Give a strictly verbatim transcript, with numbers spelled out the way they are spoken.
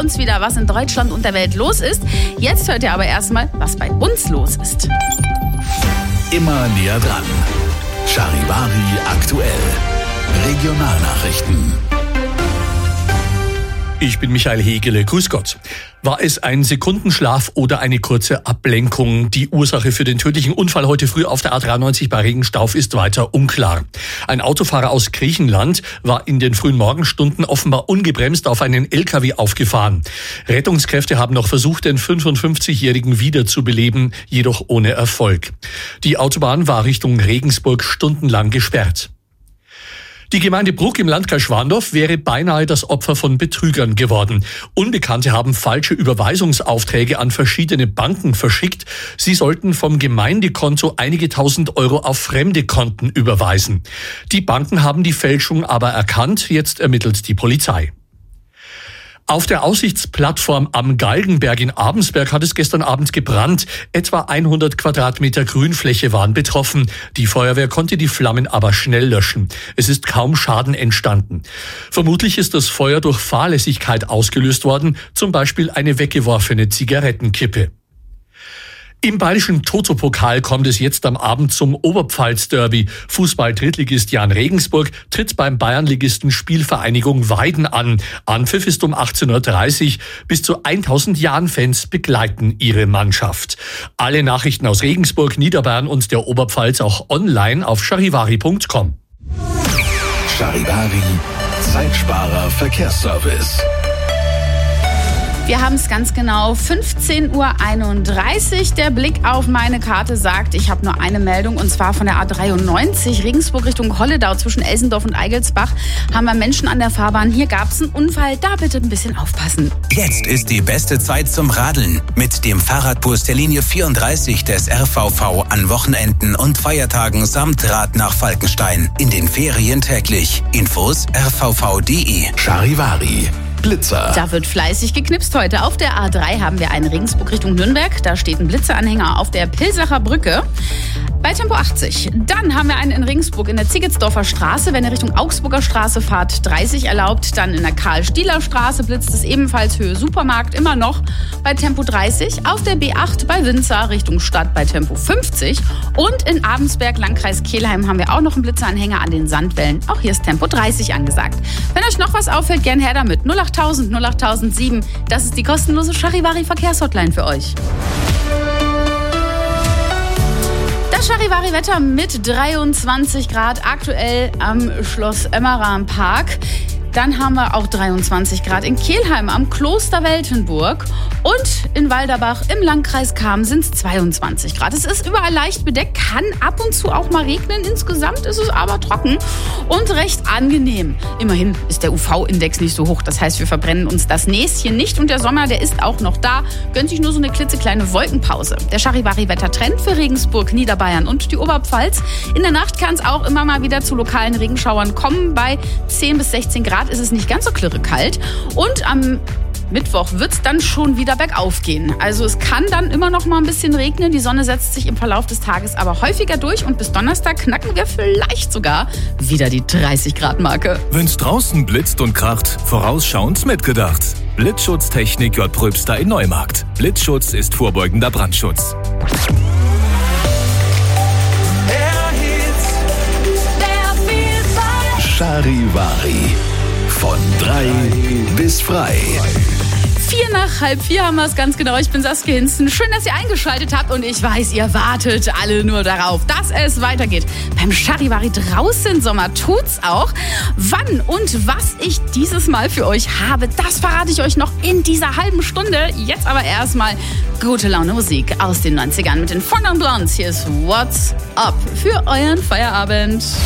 uns wieder, was in Deutschland und der Welt los ist. Jetzt hört ihr aber erstmal, was bei uns los ist. Immer näher dran. Charivari aktuell. Regionalnachrichten. Ich bin Michael Hegele, grüß Gott. War es ein Sekundenschlaf oder eine kurze Ablenkung? Die Ursache für den tödlichen Unfall heute früh auf der A dreiundneunzig bei Regenstauf ist weiter unklar. Ein Autofahrer aus Griechenland war in den frühen Morgenstunden offenbar ungebremst auf einen L K W aufgefahren. Rettungskräfte haben noch versucht, den fünfundfünfzigjährigen wiederzubeleben, jedoch ohne Erfolg. Die Autobahn war Richtung Regensburg stundenlang gesperrt. Die Gemeinde Bruck im Landkreis Schwandorf wäre beinahe das Opfer von Betrügern geworden. Unbekannte haben falsche Überweisungsaufträge an verschiedene Banken verschickt. Sie sollten vom Gemeindekonto einige tausend Euro auf fremde Konten überweisen. Die Banken haben die Fälschung aber erkannt. Jetzt ermittelt die Polizei. Auf der Aussichtsplattform am Galgenberg in Abensberg hat es gestern Abend gebrannt. Etwa hundert Quadratmeter Grünfläche waren betroffen. Die Feuerwehr konnte die Flammen aber schnell löschen. Es ist kaum Schaden entstanden. Vermutlich ist das Feuer durch Fahrlässigkeit ausgelöst worden, zum Beispiel eine weggeworfene Zigarettenkippe. Im bayerischen Toto-Pokal kommt es jetzt am Abend zum Oberpfalz-Derby. Fußball-Drittligist Jan Regensburg tritt beim Bayernligisten Spielvereinigung Weiden an. Anpfiff ist um achtzehn Uhr dreißig. Bis zu tausend Jan-Fans begleiten ihre Mannschaft. Alle Nachrichten aus Regensburg, Niederbayern und der Oberpfalz auch online auf charivari punkt com. Charivari, Zeitsparer Verkehrsservice. Wir haben es ganz genau, fünfzehn Uhr einunddreißig. Der Blick auf meine Karte sagt, ich habe nur eine Meldung und zwar von der A dreiundneunzig, Regensburg Richtung Holledau zwischen Elsendorf und Eigelsbach. Haben wir Menschen an der Fahrbahn. Hier gab es einen Unfall, da bitte ein bisschen aufpassen. Jetzt ist die beste Zeit zum Radeln. Mit dem Fahrradbus der Linie vierunddreißig des R V V an Wochenenden und Feiertagen samt Rad nach Falkenstein. In den Ferien täglich. Infos r v v punkt d e. Charivari. Blitzer. Da wird fleißig geknipst heute. Auf der A drei haben wir einen Regensburg Richtung Nürnberg. Da steht ein Blitzeranhänger auf der Pilsacher Brücke. Bei Tempo achtzig. Dann haben wir einen in Regensburg in der Ziegetsdorfer Straße. Wenn ihr Richtung Augsburger Straße fahrt, dreißig erlaubt. Dann in der Karl-Stieler Straße blitzt es ebenfalls Höhe Supermarkt. Immer noch bei Tempo dreißig. Auf der B acht bei Winzer Richtung Stadt bei Tempo fünfzig. Und in Abensberg, Landkreis Kelheim, haben wir auch noch einen Blitzeranhänger an den Sandwellen. Auch hier ist Tempo dreißig angesagt. Wenn euch noch was auffällt, gern her damit. null achttausend null achttausendsieben. Das ist die kostenlose Charivari-Verkehrshotline für euch. Das Charivari-Wetter mit dreiundzwanzig Grad aktuell am Schloss Emmeram Park. Dann haben wir auch dreiundzwanzig Grad in Kelheim am Kloster Weltenburg und in Walderbach im Landkreis Cham sind es zweiundzwanzig Grad. Es ist überall leicht bedeckt, kann ab und zu auch mal regnen. Insgesamt ist es aber trocken und recht angenehm. Immerhin ist der U V-Index nicht so hoch. Das heißt, wir verbrennen uns das Näschen nicht und der Sommer, der ist auch noch da. Gönnt sich nur so eine klitzekleine Wolkenpause. Der Charivari-Wettertrend für Regensburg, Niederbayern und die Oberpfalz. In der Nacht kann es auch immer mal wieder zu lokalen Regenschauern kommen. Bei zehn bis sechzehn Grad ist es nicht ganz so klirre kalt und am Mittwoch wird es dann schon wieder bergauf gehen. Also es kann dann immer noch mal ein bisschen regnen. Die Sonne setzt sich im Verlauf des Tages aber häufiger durch und bis Donnerstag knacken wir vielleicht sogar wieder die dreißig Grad Marke. Wenn's draußen blitzt und kracht, vorausschauend mitgedacht. Blitzschutztechnik J. Pröbster in Neumarkt. Blitzschutz ist vorbeugender Brandschutz. Charivari. Von drei bis frei. Vier nach halb vier haben wir es ganz genau. Ich bin Saskia Hinzen. Schön, dass ihr eingeschaltet habt und ich weiß, ihr wartet alle nur darauf, dass es weitergeht. Beim Charivari draußen Sommer tut's auch. Wann und was ich dieses Mal für euch habe, das verrate ich euch noch in dieser halben Stunde. Jetzt aber erstmal gute Laune Musik aus den neunzigern mit den Four Non Blondes. Hier ist What's Up für euren Feierabend.